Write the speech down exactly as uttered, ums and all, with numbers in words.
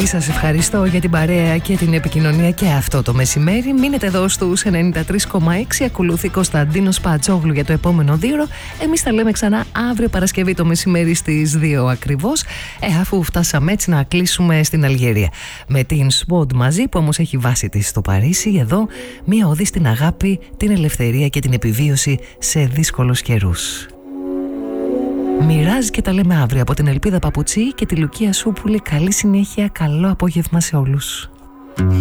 Πολύ σας ευχαριστώ για την παρέα και την επικοινωνία και αυτό το μεσημέρι. Μείνετε εδώ στους ενενήντα τρία κόμμα έξι. Ακολουθεί Κωνσταντίνος Πατσόγλου για το επόμενο δίωρο. Εμείς τα λέμε ξανά αύριο Παρασκευή το μεσημέρι στις δύο ακριβώς. Ε, αφού φτάσαμε έτσι να κλείσουμε στην Αλγερία. Με την Σποντ μαζί, που όμως έχει βάση της στο Παρίσι. Εδώ μία οδή στην αγάπη, την ελευθερία και την επιβίωση σε δύσκολους καιρούς. Μοιράζει και τα λέμε αύριο από την Ελπίδα Παπουτσί και τη Λουκία Σούπουλη. Καλή συνέχεια, καλό απόγευμα σε όλους.